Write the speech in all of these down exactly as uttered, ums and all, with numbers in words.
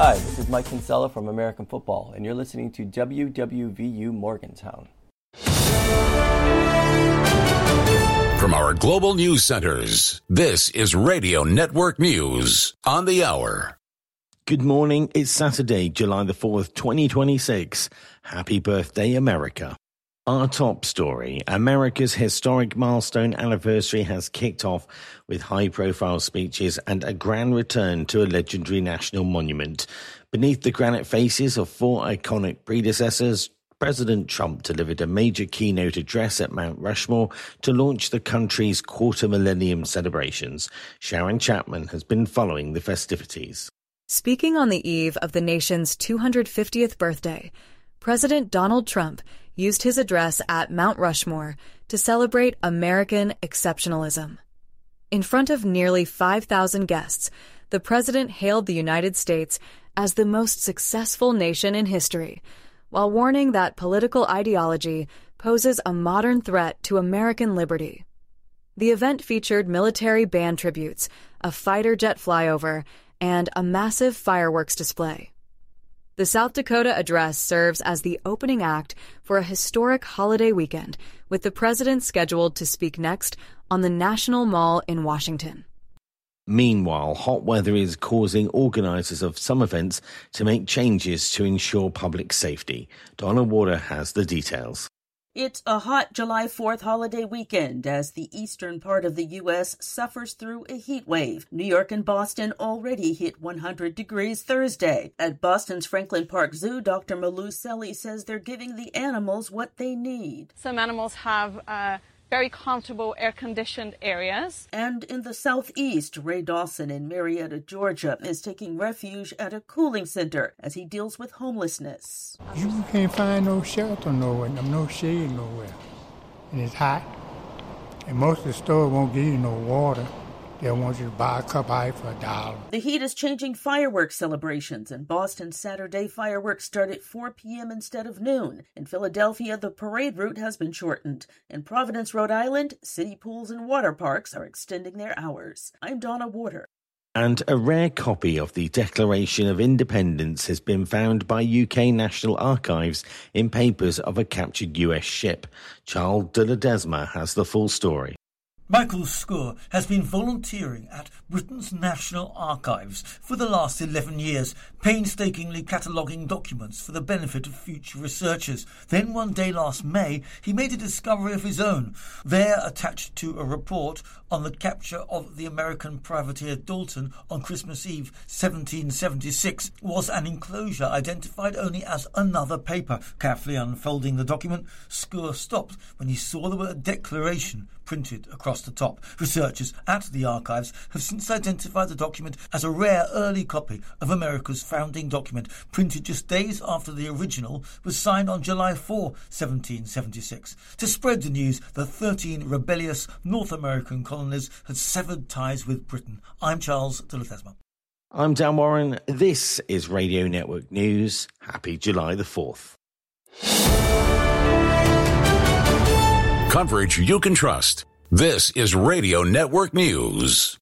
Hi, this is Mike Kinsella from American Football, and you're listening to W W V U Morgantown. From our global news centers, this is Radio Network News on the hour. Good morning. It's Saturday, July the fourth, twenty twenty-six. Happy birthday, America. Our top story, America's historic milestone anniversary has kicked off with high-profile speeches and a grand return to a legendary national monument. Beneath the granite faces of four iconic predecessors, President Trump delivered a major keynote address at Mount Rushmore to launch the country's quarter-millennium celebrations. Sharon Chapman has been following the festivities. Speaking on the eve of the nation's two hundred fiftieth birthday, President Donald Trump used his address at Mount Rushmore to celebrate American exceptionalism. In front of nearly five thousand guests, the president hailed the United States as the most successful nation in history, while warning that political ideology poses a modern threat to American liberty. The event featured military band tributes, a fighter jet flyover, and a massive fireworks display. The South Dakota address serves as the opening act for a historic holiday weekend, with the president scheduled to speak next on the National Mall in Washington. Meanwhile, hot weather is causing organizers of some events to make changes to ensure public safety. Donna Water has the details. It's a hot July fourth holiday weekend as the eastern part of the U S suffers through a heat wave. New York and Boston already hit one hundred degrees Thursday. At Boston's Franklin Park Zoo, Doctor Malou Selly says they're giving the animals what they need. Some animals have uh, very comfortable air-conditioned areas. And in the southeast, Ray Dawson in Marietta, Georgia, is taking refuge at a cooling center as he deals with homelessness. You can't find no shelter nowhere, no shade nowhere. And it's hot. And most of the stores won't give you no water. They'll want you to buy a cup of ice for a dollar. The heat is changing fireworks celebrations. In Boston, Saturday fireworks start at four p.m. instead of noon. In Philadelphia, the parade route has been shortened. In Providence, Rhode Island, city pools and water parks are extending their hours. I'm Donna Water. And a rare copy of the Declaration of Independence has been found by U K National Archives in papers of a captured U S ship. Charles de Ledesma has the full story. Michael Scour has been volunteering at Britain's National Archives for the last eleven years, painstakingly cataloguing documents for the benefit of future researchers. Then one day last May, he made a discovery of his own. There, attached to a report on the capture of the American privateer Dalton on Christmas Eve seventeen seventy-six, was an enclosure identified only as another paper. Carefully unfolding the document, Scour stopped when he saw the word Declaration printed across the top. Researchers at the archives have since identified the document as a rare early copy of America's founding document, printed just days after the original was signed on July fourth, seventeen seventy-six. To spread the news, the thirteen rebellious North American colonies had severed ties with Britain. I'm Charles de Ledesma. I'm Dan Warren. This is Radio Network News. Happy July the fourth. Coverage you can trust. This is Radio Network News.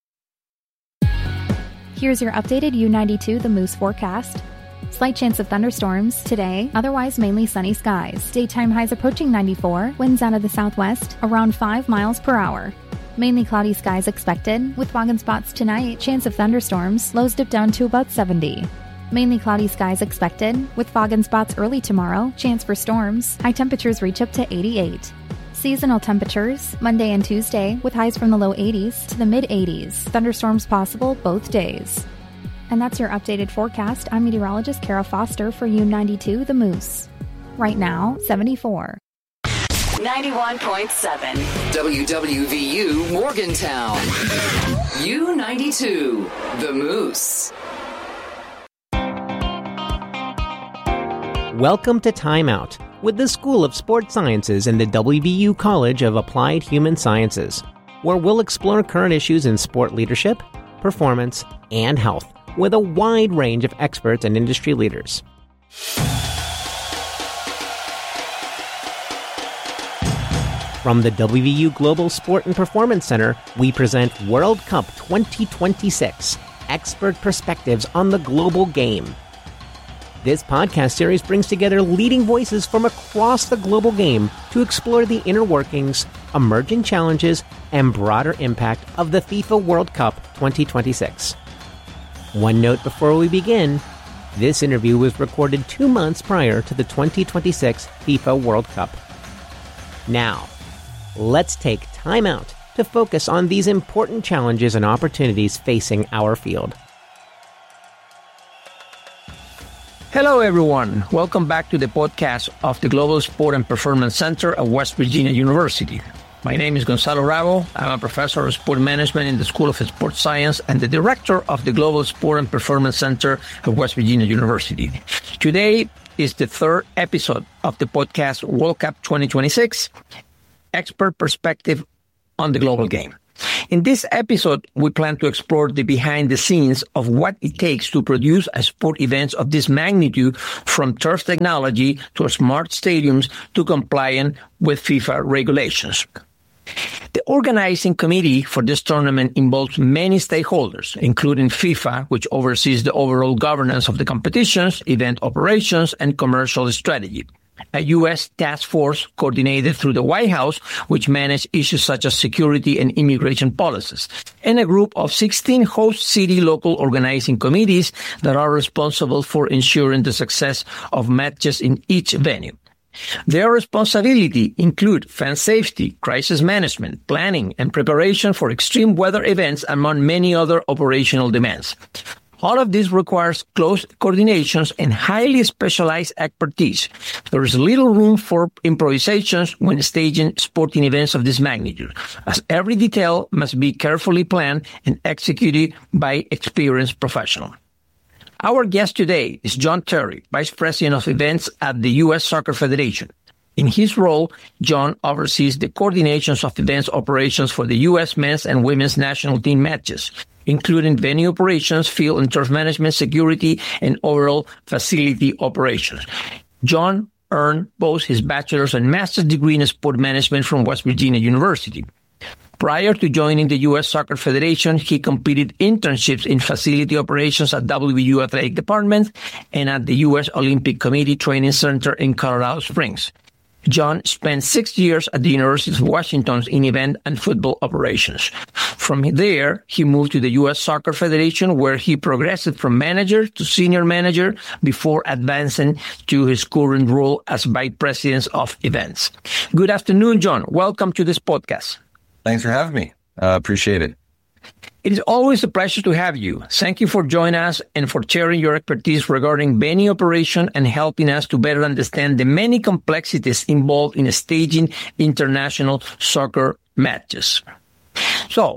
Here's your updated U ninety-two The Moose forecast. Slight chance of thunderstorms today, otherwise mainly sunny skies. Daytime highs approaching ninety-four, winds out of the southwest, around five miles per hour. Mainly cloudy skies expected, with fog and spots tonight, chance of thunderstorms, lows dip down to about seventy. Mainly cloudy skies expected, with fog and spots early tomorrow, chance for storms, high temperatures reach up to eighty-eight. Seasonal temperatures, Monday and Tuesday, with highs from the low eighties to the mid-eighties. Thunderstorms possible both days. And that's your updated forecast. I'm meteorologist Kara Foster for U ninety-two The Moose. Right now, seventy-four. ninety-one point seven W W V U Morgantown. U ninety-two The Moose. Welcome to Time Out with the School of Sports Sciences and the W V U College of Applied Human Sciences, where we'll explore current issues in sport leadership, performance, and health with a wide range of experts and industry leaders. From the W V U Global Sport and Performance Center, we present World Cup twenty twenty-six. expert perspectives on the global game. This podcast series brings together leading voices from across the global game to explore the inner workings, emerging challenges, and broader impact of the FIFA World Cup twenty twenty-six. One note before we begin, this interview was recorded two months prior to the twenty twenty-six FIFA World Cup. Now, let's take time out to focus on these important challenges and opportunities facing our field. Hello, everyone. Welcome back to the podcast of the Global Sport and Performance Center at West Virginia University. My name is Gonzalo Rago. I'm a professor of sport management in the School of Sports Science and the director of the Global Sport and Performance Center at West Virginia University. Today is the third episode of the podcast World Cup twenty twenty-six, Expert Perspective on the Global Game. In this episode, we plan to explore the behind the scenes of what it takes to produce a sport event of this magnitude, from turf technology to smart stadiums to compliant with FIFA regulations. The organizing committee for this tournament involves many stakeholders, including FIFA, which oversees the overall governance of the competitions, event operations, and commercial strategy. A U S task force coordinated through the White House, which managed issues such as security and immigration policies, and a group of sixteen host city local organizing committees that are responsible for ensuring the success of matches in each venue. Their responsibility include fan safety, crisis management, planning, and preparation for extreme weather events, among many other operational demands. All of this requires close coordinations and highly specialized expertise. There is little room for improvisations when staging sporting events of this magnitude, as every detail must be carefully planned and executed by experienced professionals. Our guest today is John Terry, Vice President of Events at the U S Soccer Federation. In his role, John oversees the coordinations of events operations for the U S men's and women's national team matches, including venue operations, field and turf management, security, and overall facility operations. John earned both his bachelor's and master's degree in sport management from West Virginia University. Prior to joining the U S Soccer Federation, he completed internships in facility operations at W V U Athletic Department and at the U S Olympic Committee Training Center in Colorado Springs. John spent six years at the University of Washington in event and football operations. From there, he moved to the U S Soccer Federation, where he progressed from manager to senior manager before advancing to his current role as Vice President of Events. Good afternoon, John. Welcome to this podcast. Thanks for having me. Uh, appreciate it. It is always a pleasure to have you. Thank you for joining us and for sharing your expertise regarding venue operation and helping us to better understand the many complexities involved in staging international soccer matches. So,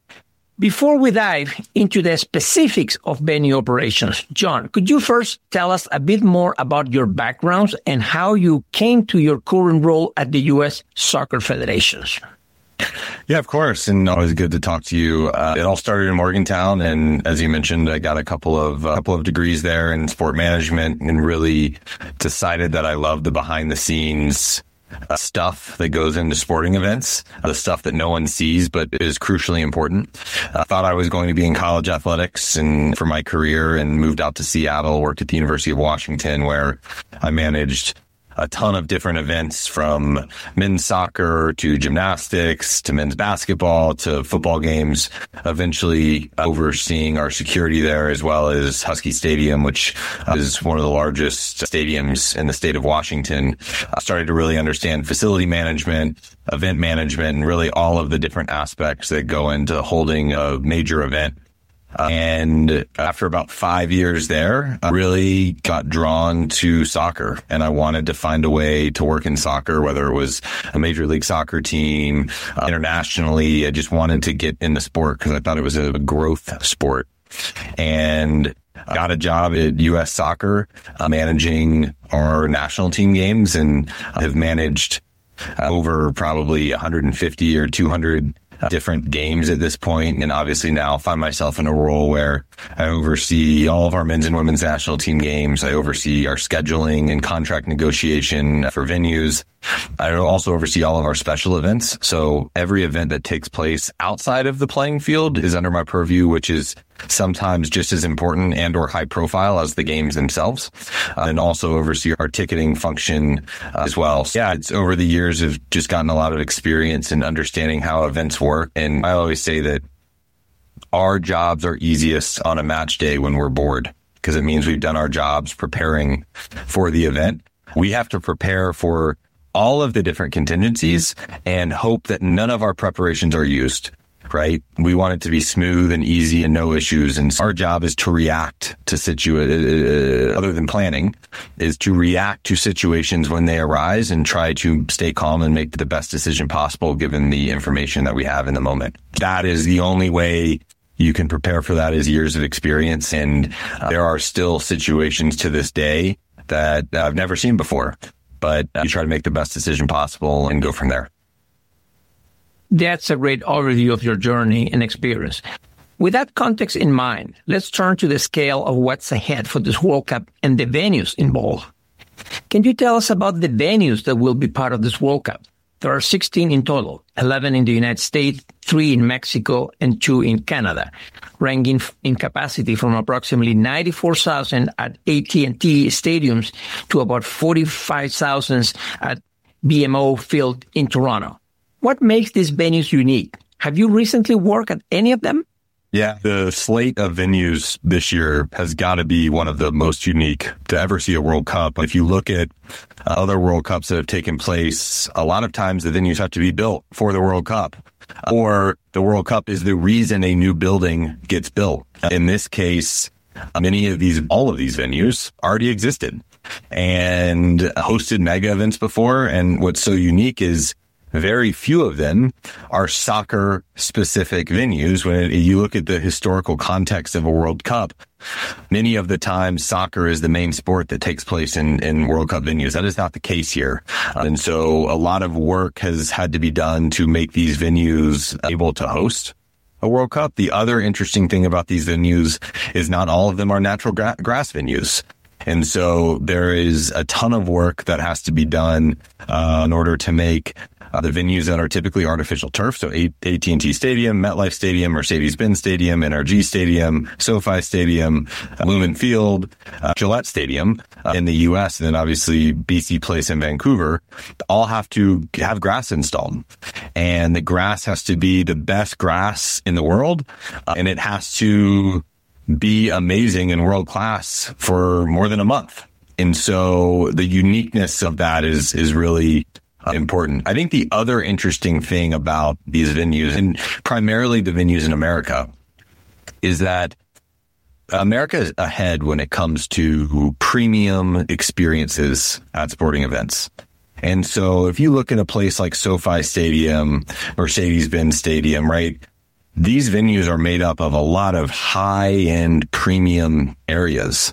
before we dive into the specifics of venue operations, John, could you first tell us a bit more about your background and how you came to your current role at the U S Soccer Federation? Yeah, of course. And always good to talk to you. Uh, it all started in Morgantown. And as you mentioned, I got a couple of a couple of degrees there in sport management and really decided that I love the behind the scenes uh, stuff that goes into sporting events, uh, the stuff that no one sees, but is crucially important. I thought I was going to be in college athletics and for my career, and moved out to Seattle, worked at the University of Washington, where I managed a ton of different events, from men's soccer to gymnastics to men's basketball to football games, eventually overseeing our security there, as well as Husky Stadium, which is one of the largest stadiums in the state of Washington. I started to really understand facility management, event management, and really all of the different aspects that go into holding a major event. Uh, and after about five years there, I really got drawn to soccer, and I wanted to find a way to work in soccer, whether it was a major league soccer team, uh, internationally. I just wanted to get in the sport because I thought it was a growth sport. And I got a job at U S Soccer, uh, managing our national team games, and I have managed uh, over probably one hundred fifty or two hundred different games at this point, and obviously now find myself in a role where I oversee all of our men's and women's national team games. I oversee our scheduling and contract negotiation for venues. I also oversee all of our special events. So every event that takes place outside of the playing field is under my purview, which is sometimes just as important and or high profile as the games themselves, uh, and also oversee our ticketing function uh, as well. So yeah, it's over the years have just gotten a lot of experience in understanding how events work. And I always say that our jobs are easiest on a match day when we're bored, because it means we've done our jobs preparing for the event. We have to prepare for all of the different contingencies and hope that none of our preparations are used, right? We want it to be smooth and easy and no issues. And our job is to react to situa- uh, other than planning, is to react to situations when they arise and try to stay calm and make the best decision possible given the information that we have in the moment. That is the only way you can prepare for that, is years of experience. And uh, there are still situations to this day that I've never seen before. But uh, you try to make the best decision possible and go from there. That's a great overview of your journey and experience. With that context in mind, let's turn to the scale of what's ahead for this World Cup and the venues involved. Can you tell us about the venues that will be part of this World Cup? There are sixteen in total, eleven in the United States, three in Mexico, and two in Canada, ranging in capacity from approximately ninety-four thousand at A T and T stadiums to about forty-five thousand at B M O Field in Toronto. What makes these venues unique? Have you recently worked at any of them? Yeah, the slate of venues this year has got to be one of the most unique to ever see a World Cup. If you look at other World Cups that have taken place, a lot of times the venues have to be built for the World Cup, or the World Cup is the reason a new building gets built. In this case, many of these, all of these venues already existed and hosted mega events before. And what's so unique is very few of them are soccer-specific venues. When you look at the historical context of a World Cup, many of the times soccer is the main sport that takes place in, in World Cup venues. That is not the case here. And so a lot of work has had to be done to make these venues able to host a World Cup. The other interesting thing about these venues is not all of them are natural gra- grass venues. And so there is a ton of work that has to be done uh, in order to make Uh, the venues that are typically artificial turf, so A T and T Stadium, MetLife Stadium, Mercedes-Benz Stadium, N R G Stadium, SoFi Stadium, uh, Lumen Field, uh, Gillette Stadium uh, in the U S, and then obviously B C Place in Vancouver, all have to have grass installed. And the grass has to be the best grass in the world, uh, and it has to be amazing and world-class for more than a month. And so the uniqueness of that is is really important. I think the other interesting thing about these venues, and primarily the venues in America, is that America is ahead when it comes to premium experiences at sporting events. And so if you look at a place like SoFi Stadium, Mercedes-Benz Stadium, right, these venues are made up of a lot of high-end premium areas.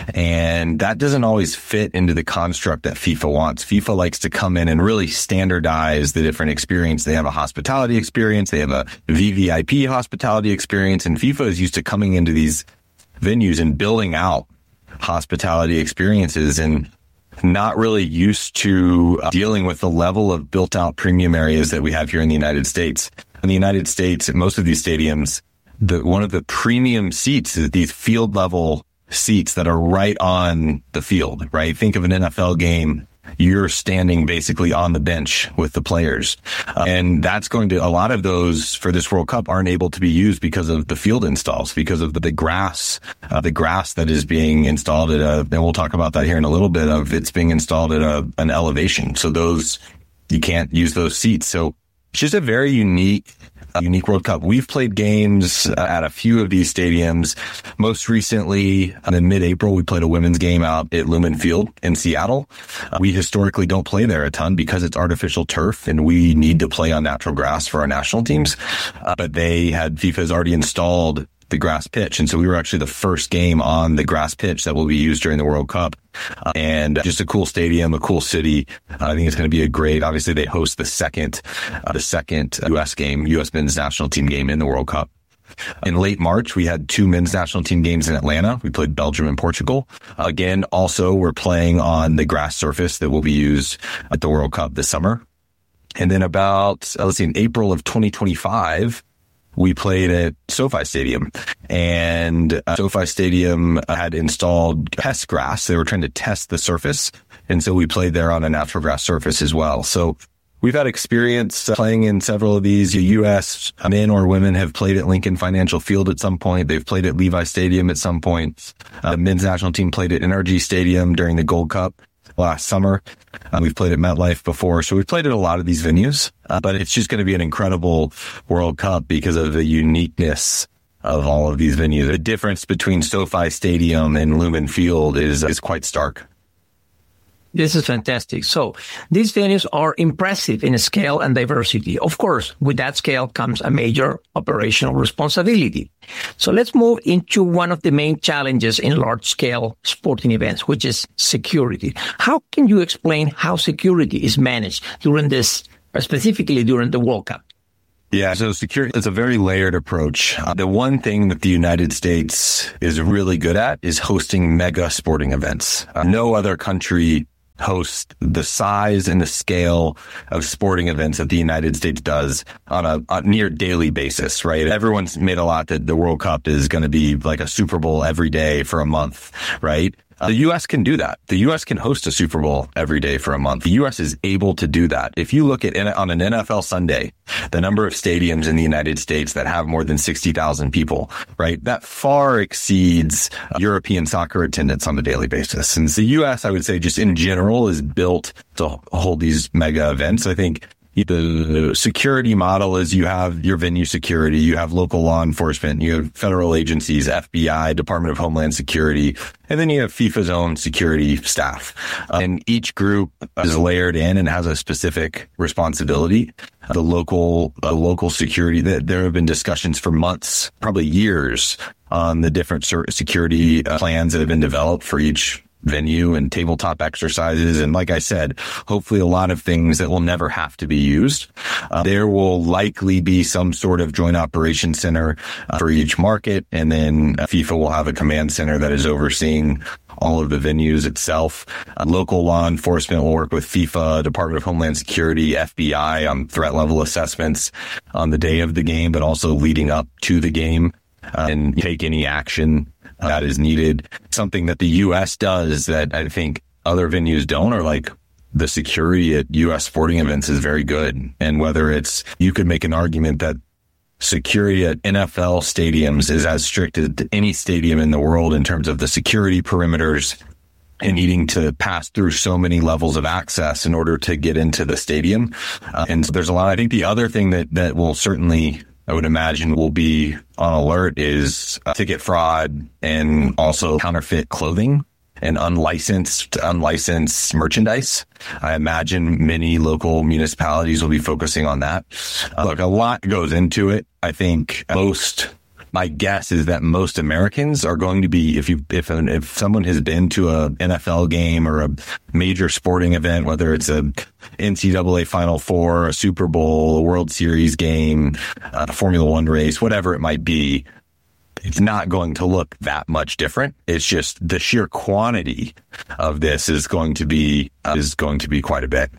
And that doesn't always fit into the construct that FIFA wants. FIFA likes to come in and really standardize the different experience. They have a hospitality experience. They have a V V I P hospitality experience. And FIFA is used to coming into these venues and building out hospitality experiences and not really used to dealing with the level of built out premium areas that we have here in the United States. In the United States, at most of these stadiums, the one of the premium seats is these field level seats that are right on the field, right? Think of an N F L game. You're standing basically on the bench with the players. Uh, and that's going to, a lot of those for this World Cup aren't able to be used because of the field installs, because of the, the grass, uh, the grass that is being installed at a, and we'll talk about that here in a little bit, of it's being installed at a, an elevation. So those, you can't use those seats. So it's just a very unique A unique World Cup. We've played games at a few of these stadiums. Most recently, in mid-April, we played a women's game out at Lumen Field in Seattle. Uh, we historically don't play there a ton because it's artificial turf and we need to play on natural grass for our national teams. Uh, but they had, FIFA's already installed the grass pitch. And so we were actually the first game on the grass pitch that will be used during the World Cup. Uh, and just a cool stadium, a cool city. Uh, I think it's going to be a great, obviously they host the second, uh, the second U S game, U S men's national team game in the World Cup. In late March, we had two men's national team games in Atlanta. We played Belgium and Portugal. Uh, again, also we're playing on the grass surface that will be used at the World Cup this summer. And then about, uh, let's see, in April of twenty twenty-five, we played at SoFi Stadium, and uh, SoFi Stadium had installed test grass. They were trying to test the surface, and so we played there on a natural grass surface as well. So we've had experience playing in several of these. The U S men or women have played at Lincoln Financial Field at some point. They've played at Levi Stadium at some point. Uh, the men's national team played at N R G Stadium during the Gold Cup last summer. Uh, we've played at MetLife before. So we've played at a lot of these venues, uh, but it's just going to be an incredible World Cup because of the uniqueness of all of these venues. The difference between SoFi Stadium and Lumen Field is, is quite stark. This is fantastic. So these venues are impressive in scale and diversity. Of course, with that scale comes a major operational responsibility. So let's move into one of the main challenges in large-scale sporting events, which is security. How can you explain how security is managed during this, specifically during the World Cup? Yeah, so security is a very layered approach. Uh, the one thing that the United States is really good at is hosting mega sporting events. Uh, no other country hosts the size and the scale of sporting events that the United States does on a, a near daily basis, right? Everyone's made a lot that the World Cup is going to be like a Super Bowl every day for a month, right? Uh, the U S can do that. The U S can host a Super Bowl every day for a month. The U S is able to do that. If you look at on an N F L Sunday, the number of stadiums in the United States that have more than sixty thousand people, right? That far exceeds European soccer attendance on a daily basis. And the U S, I would say, just in general, is built to hold these mega events. I think the security model is you have your venue security, you have local law enforcement, you have federal agencies, F B I, Department of Homeland Security, and then you have FIFA's own security staff. Uh, and each group is layered in and has a specific responsibility. Uh, the local, uh, local security, that there have been discussions for months, probably years, on the different security uh, plans that have been developed for each venue and tabletop exercises. And like I said, hopefully a lot of things that will never have to be used. Uh, there will likely be some sort of joint operations center uh, for each market. And then uh, FIFA will have a command center that is overseeing all of the venues itself. Uh, local law enforcement will work with FIFA, Department of Homeland Security, F B I on threat level assessments on the day of the game, but also leading up to the game, uh, and take any action that is needed. Something that the U S does that I think other venues don't, are like the security at U S sporting events is very good. And whether it's, you could make an argument that security at N F L stadiums is as strict as any stadium in the world in terms of the security perimeters and needing to pass through so many levels of access in order to get into the stadium. Uh, and so there's a lot. I think the other thing that, that will certainly, I would imagine, will be on alert is uh, ticket fraud and also counterfeit clothing and unlicensed, unlicensed merchandise. I imagine many local municipalities will be focusing on that. Uh, look, a lot goes into it. I think most, my guess is that most Americans are going to be, if you, if, an, if someone has been to a N F L game or a major sporting event, whether it's a N C double A Final Four, a Super Bowl, a World Series game, a Formula One race, whatever it might be, it's not going to look that much different. It's just the sheer quantity of this is going to be, uh, is going to be quite a bit.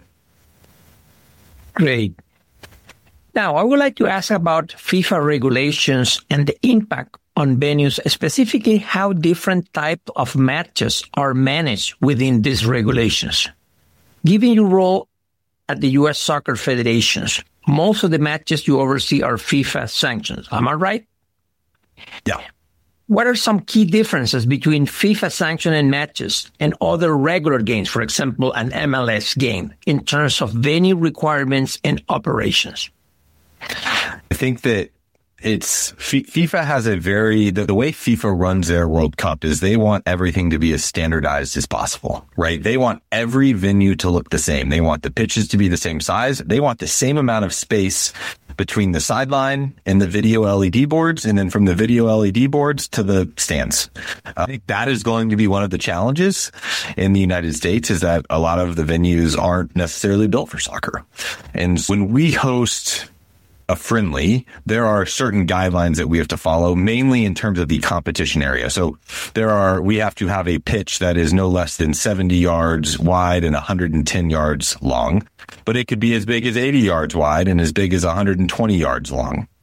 Great. Now, I would like to ask about FIFA regulations and the impact on venues, specifically how different types of matches are managed within these regulations. Given your role at the U S Soccer Federations, most of the matches you oversee are FIFA sanctions. Am I right? Yeah. What are some key differences between FIFA sanctioned matches and other regular games, for example, an M L S game, in terms of venue requirements and operations? I think that it's FIFA has a very, the, the way FIFA runs their World Cup is they want everything to be as standardized as possible, right? They want every venue to look the same. They want the pitches to be the same size. They want the same amount of space between the sideline and the video L E D boards, and then from the video L E D boards to the stands. I think that is going to be one of the challenges in the United States, is that a lot of the venues aren't necessarily built for soccer. And when we host a friendly, there are certain guidelines that we have to follow, mainly in terms of the competition area. So there are, we have to have a pitch that is no less than seventy yards wide and one hundred ten yards long, but it could be as big as eighty yards wide and as big as one hundred twenty yards long.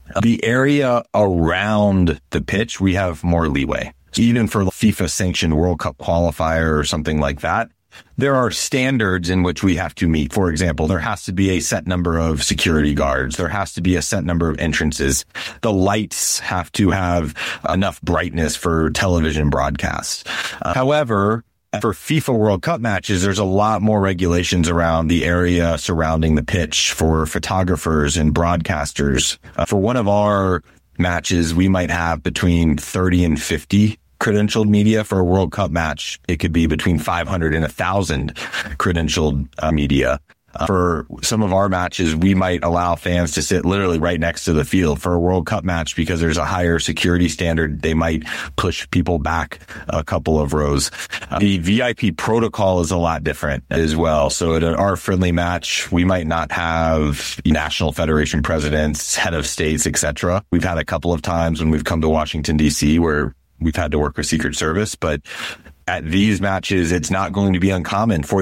The area around the pitch, we have more leeway. Even for the FIFA-sanctioned World Cup qualifier or something like that, there are standards in which we have to meet. For example, there has to be a set number of security guards. There has to be a set number of entrances. The lights have to have enough brightness for television broadcasts. Uh, however, for FIFA World Cup matches, there's a lot more regulations around the area surrounding the pitch for photographers and broadcasters. Uh, for one of our matches, we might have between thirty and fifty credentialed media. For a World Cup match, it could be between five hundred and one thousand credentialed uh, media. Uh, for some of our matches, we might allow fans to sit literally right next to the field. For a World Cup match, because there's a higher security standard, they might push people back a couple of rows. Uh, the V I P protocol is a lot different as well. So at our friendly match, we might not have national federation presidents, head of states, et cetera. We've had a couple of times when we've come to Washington, D C, where we've had to work with Secret Service, but at these matches, it's not going to be uncommon for